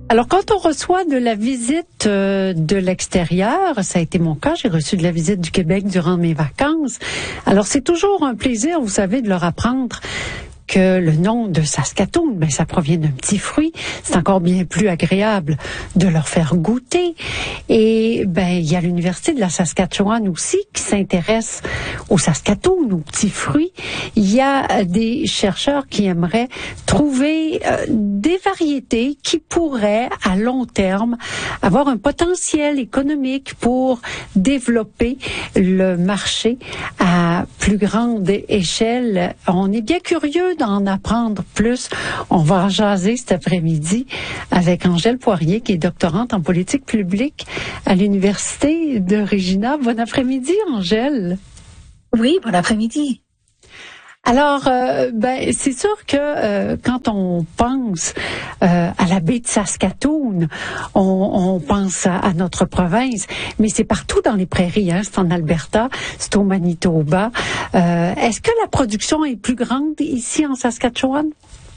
Alors, quand on reçoit de la visite de l'extérieur, ça a été mon cas, j'ai reçu de la visite du Québec durant mes vacances. Alors, c'est toujours un plaisir, vous savez, de leur apprendre que le nom de Saskatoon, ça provient d'un petit fruit. C'est encore bien plus agréable de leur faire goûter. Et il y a l'Université de la Saskatchewan aussi qui s'intéresse au Saskatoon, aux petits fruits. Il y a des chercheurs qui aimeraient trouver des variétés qui pourraient, à long terme, avoir un potentiel économique pour développer le marché à plus grande échelle. On est bien curieux d'en apprendre plus. On va en jaser cet après-midi avec Angèle Poirier, qui est doctorante en politique publique à l'Université de Regina. Bon après-midi, Angèle. Oui, bon après-midi. Alors, c'est sûr que quand on pense à la baie de Saskatoon, on pense à notre province, mais c'est partout dans les prairies. C'est en Alberta, c'est au Manitoba. Est-ce que la production est plus grande ici en Saskatchewan?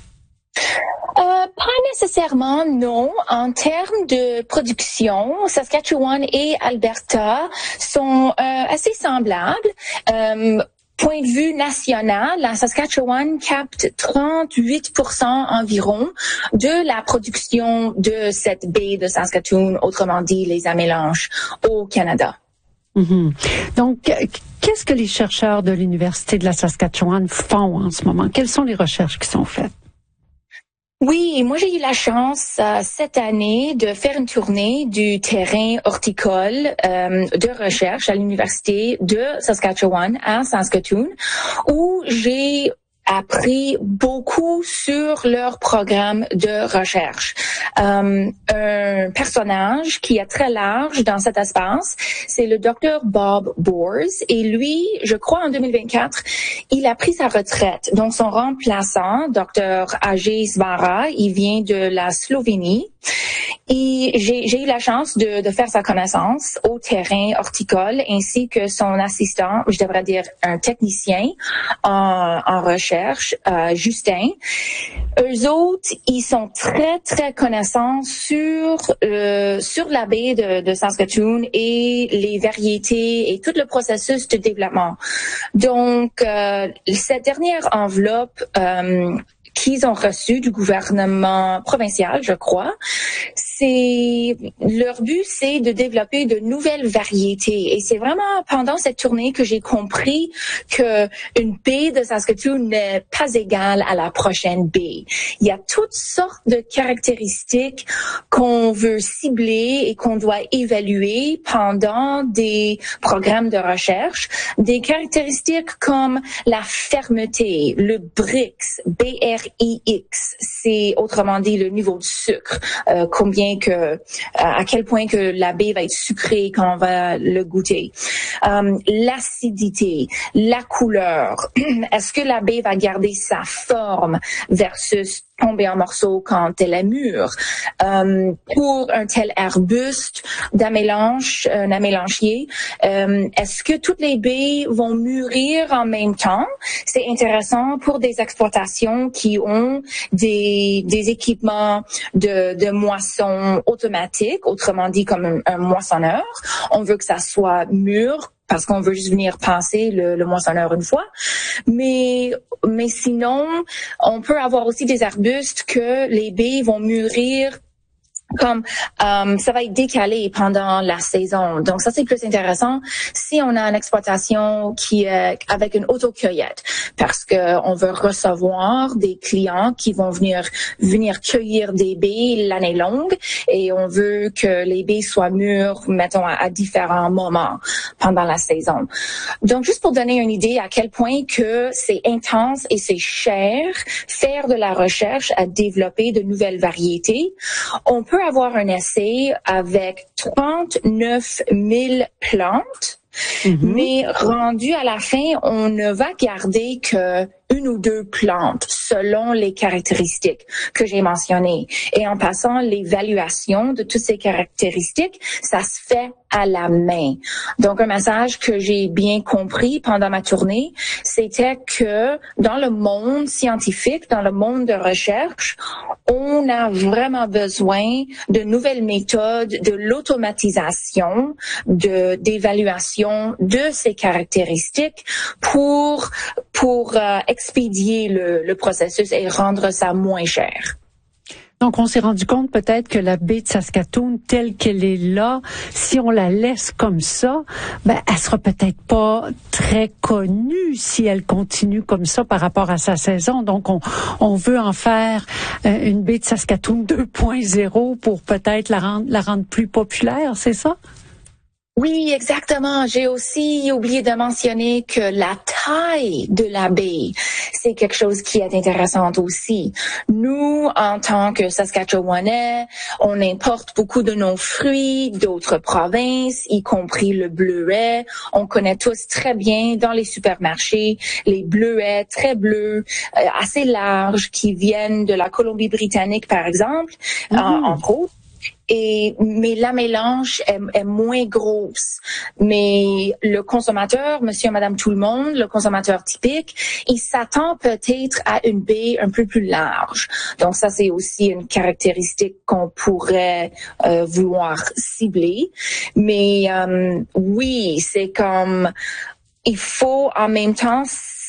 Pas nécessairement, non. En termes de production, Saskatchewan et Alberta sont assez semblables. Point de vue national, la Saskatchewan capte 38% environ de la production de cette baie de Saskatoon, autrement dit les amélanges au Canada. Mm-hmm. Donc, qu'est-ce que les chercheurs de l'Université de la Saskatchewan font en ce moment? Quelles sont les recherches qui sont faites? Oui, moi j'ai eu la chance cette année de faire une tournée du terrain horticole de recherche à l'Université de Saskatchewan à Saskatoon, où j'ai appris beaucoup sur leur programme de recherche. Un personnage qui est très large dans cet espace, c'est le docteur Bob Bors. Et lui, je crois en 2024, il a pris sa retraite. Donc son remplaçant, docteur Ajay Svara, il vient de la Slovénie. Et j'ai eu la chance de faire sa connaissance au terrain horticole, ainsi que son assistant, je devrais dire un technicien en recherche, Justin. Eux autres, ils sont très, très connaissants sur la baie de Saskatoon et les variétés et tout le processus de développement. Donc, cette dernière enveloppe qu'ils ont reçu du gouvernement provincial, je crois. Leur but, c'est de développer de nouvelles variétés. Et c'est vraiment pendant cette tournée que j'ai compris que une baie de Saskatoon n'est pas égale à la prochaine baie. Il y a toutes sortes de caractéristiques qu'on veut cibler et qu'on doit évaluer pendant des programmes de recherche. Des caractéristiques comme la fermeté, le BRIX, BRIX, c'est autrement dit le niveau de sucre, à quel point que la baie va être sucrée quand on va le goûter. L'acidité, la couleur, est-ce que la baie va garder sa forme versus tomber en morceaux quand elle est mûre. Pour un tel arbuste un amélanchier, est-ce que toutes les baies vont mûrir en même temps? C'est intéressant pour des exploitations qui ont des équipements de moisson automatique, autrement dit comme un moissonneur. On veut que ça soit mûr parce qu'on veut juste venir passer le moissonneur une fois. Mais sinon, on peut avoir aussi des arbustes que les baies vont mûrir comme ça va être décalé pendant la saison. Donc ça, c'est plus intéressant si on a une exploitation qui est avec une autocueillette, parce que on veut recevoir des clients qui vont venir cueillir des baies l'année longue, et on veut que les baies soient mûres, mettons, à différents moments pendant la saison. Donc, juste pour donner une idée à quel point que c'est intense et c'est cher faire de la recherche à développer de nouvelles variétés, on peut avoir un essai avec 39 000 plantes, mais rendu à la fin, on ne va garder que une ou deux plantes selon les caractéristiques que j'ai mentionnées. Et en passant l'évaluation de toutes ces caractéristiques, ça se fait à la main. Donc, un message que j'ai bien compris pendant ma tournée, c'était que dans le monde scientifique, dans le monde de recherche, on a vraiment besoin de nouvelles méthodes, de l'automatisation, d'évaluation de ces caractéristiques pour expédier le processus et rendre ça moins cher. Donc, on s'est rendu compte peut-être que la baie de Saskatoon, telle qu'elle est là, si on la laisse comme ça, elle sera peut-être pas très connue si elle continue comme ça par rapport à sa saison. Donc, on veut en faire une baie de Saskatoon 2.0 pour peut-être la rendre plus populaire, c'est ça? Oui, exactement. J'ai aussi oublié de mentionner que la taille de la baie, c'est quelque chose qui est intéressant aussi. Nous, en tant que Saskatchewanais, on importe beaucoup de nos fruits d'autres provinces, y compris le bleuet. On connaît tous très bien dans les supermarchés les bleuets très bleus, assez larges, qui viennent de la Colombie-Britannique, par exemple, entre autres. Mais la mélange est moins grosse. Mais le consommateur, monsieur, madame, tout le monde, le consommateur typique, il s'attend peut-être à une baie un peu plus large. Donc ça, c'est aussi une caractéristique qu'on pourrait vouloir cibler. Mais oui, c'est comme, il faut en même temps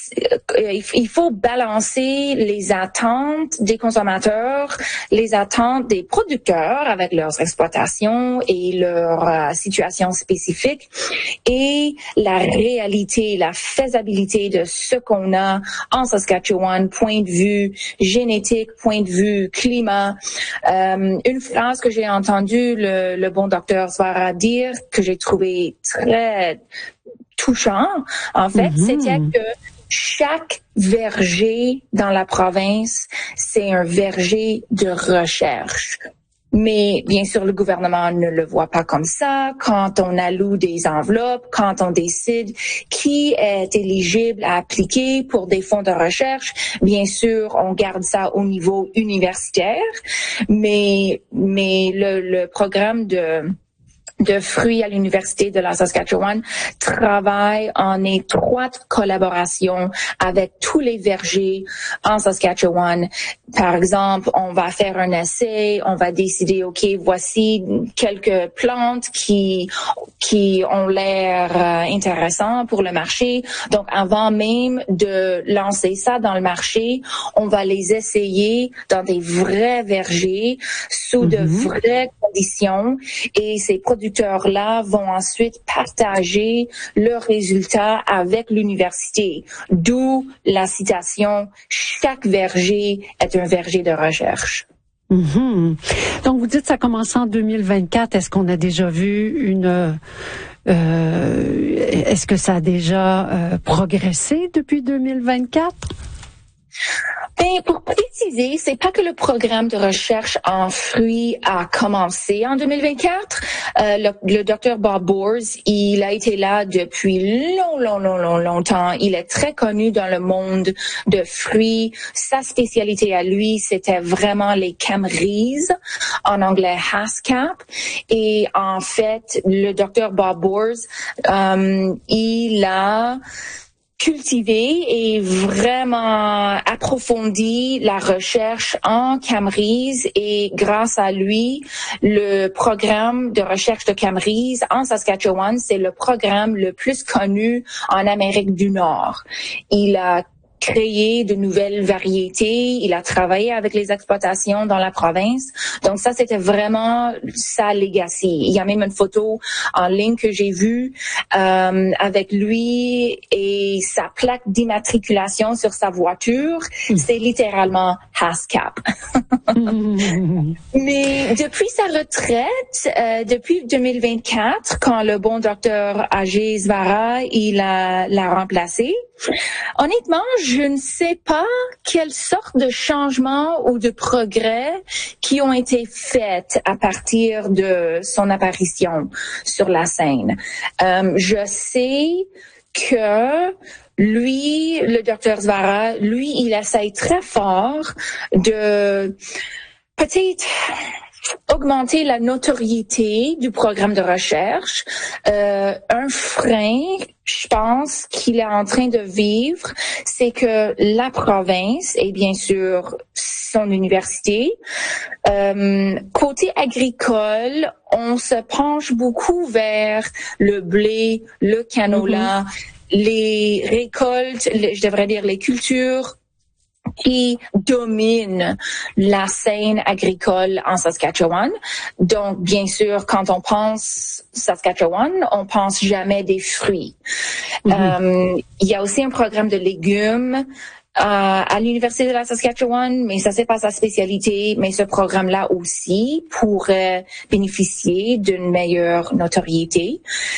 il faut balancer les attentes des consommateurs, les attentes des producteurs avec leurs exploitations et leur situation spécifique et la réalité, la faisabilité de ce qu'on a en Saskatchewan, point de vue génétique, point de vue climat. Une phrase que j'ai entendue le bon docteur Svara dire, que j'ai trouvé très touchant, en fait, c'était que chaque verger dans la province, c'est un verger de recherche. Mais bien sûr, le gouvernement ne le voit pas comme ça. Quand on alloue des enveloppes, quand on décide qui est éligible à appliquer pour des fonds de recherche, bien sûr, on garde ça au niveau universitaire. Mais le programme de fruits à l'Université de la Saskatchewan travaille en étroite collaboration avec tous les vergers en Saskatchewan. Par exemple, on va faire un essai, on va décider, OK, voici quelques plantes qui ont l'air intéressantes pour le marché. Donc, avant même de lancer ça dans le marché, on va les essayer dans des vrais vergers, sous de vraies conditions, et ces producteurs-là vont ensuite partager leurs résultats avec l'université. D'où la citation « Chaque verger est un verger de recherche ». Donc, vous dites que ça commence en 2024. Est-ce qu'on a déjà vu est-ce que ça a déjà progressé depuis 2024? Pour préciser, c'est pas que le programme de recherche en fruits a commencé en 2024. Le docteur Bob Boers, il a été là depuis longtemps. Il est très connu dans le monde de fruits. Sa spécialité à lui, c'était vraiment les Camrys, en anglais HASCAP. Et en fait, le docteur Bob Boers, il a cultivé et vraiment approfondi la recherche en Camrys, et grâce à lui, le programme de recherche de Camrys en Saskatchewan, c'est le programme le plus connu en Amérique du Nord. Il a créé de nouvelles variétés, il a travaillé avec les exploitations dans la province. Donc ça, c'était vraiment sa legacy. Il y a même une photo en ligne que j'ai vue avec lui et sa plaque d'immatriculation sur sa voiture. C'est littéralement HASCAP. Mais depuis sa retraite, depuis 2024, quand le bon docteur Ajay Svara, l'a remplacé, honnêtement, je ne sais pas quelle sorte de changements ou de progrès qui ont été faits à partir de son apparition sur la scène. Je sais que lui, le docteur Svara, lui, il essaye très fort de peut-être augmenter la notoriété du programme de recherche. Un frein, je pense, qu'il est en train de vivre, c'est que la province et bien sûr son université, côté agricole, on se penche beaucoup vers le blé, le canola, les récoltes, je devrais dire les cultures qui domine la scène agricole en Saskatchewan. Donc, bien sûr, quand on pense Saskatchewan, on pense jamais des fruits. Il y a aussi un programme de légumes à l'Université de la Saskatchewan, mais ça c'est pas sa spécialité, mais ce programme-là aussi pourrait bénéficier d'une meilleure notoriété.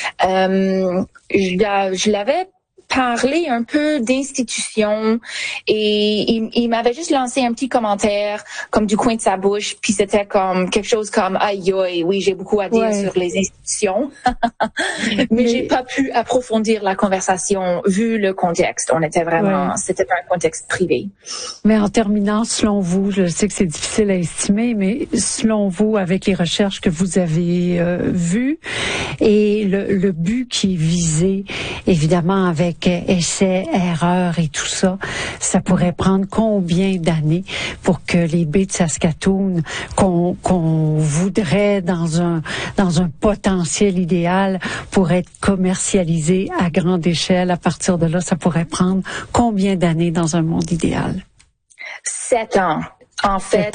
Je l'avais parler un peu d'institutions et il m'avait juste lancé un petit commentaire comme du coin de sa bouche, puis c'était comme quelque chose comme aïe aïe, oui, j'ai beaucoup à dire sur les institutions. mais j'ai pas pu approfondir la conversation vu le contexte. On était vraiment, c'était un contexte privé. Mais en terminant, selon vous, je sais que c'est difficile à estimer, mais selon vous, avec les recherches que vous avez vues et le but qui est visé, évidemment avec essais, erreurs et tout ça, ça pourrait prendre combien d'années pour que les baies de Saskatoon qu'on voudrait dans un potentiel idéal pour être commercialisées à grande échelle? À partir de là, ça pourrait prendre combien d'années dans un monde idéal? 7 ans. En fait,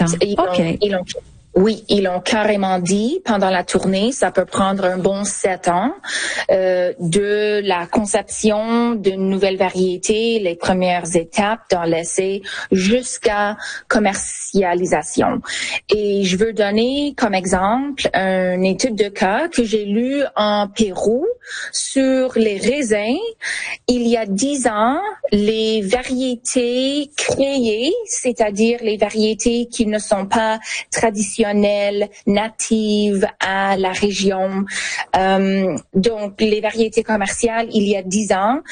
ils l'ont carrément dit pendant la tournée, ça peut prendre un bon 7 ans de la conception d'une nouvelle variété, les premières étapes dans l'essai jusqu'à commercialisation. Et je veux donner comme exemple une étude de cas que j'ai lue en Pérou sur les raisins. Il y a 10 ans, les variétés créées, c'est-à-dire les variétés qui ne sont pas traditionnelles, natives à la région. Donc, les variétés commerciales, il y a 10 ans,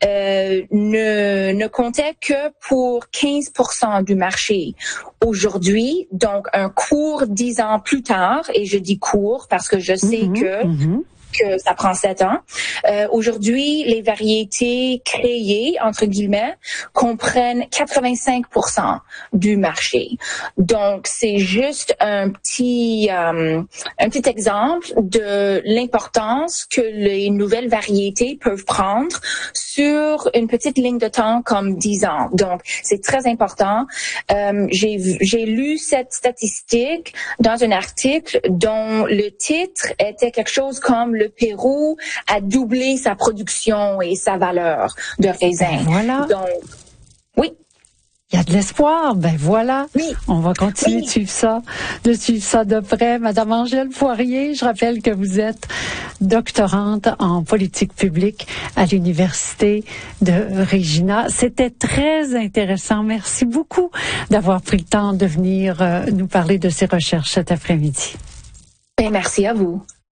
ne comptaient que pour 15% du marché. Aujourd'hui, donc un court 10 ans plus tard, et je dis court parce que je sais que ça prend 7 ans. Aujourd'hui, les variétés créées, entre guillemets, comprennent 85% du marché. Donc, c'est juste un petit exemple de l'importance que les nouvelles variétés peuvent prendre sur une petite ligne de temps comme 10 ans. Donc, c'est très important. J'ai lu cette statistique dans un article dont le titre était quelque chose comme le Pérou a doublé sa production et sa valeur de raisin. Voilà. Donc, oui. Il y a de l'espoir, ben voilà. Oui. On va continuer de suivre ça de près. Madame Angèle Poirier, je rappelle que vous êtes doctorante en politique publique à l'Université de Regina. C'était très intéressant. Merci beaucoup d'avoir pris le temps de venir nous parler de ces recherches cet après-midi. Et merci à vous.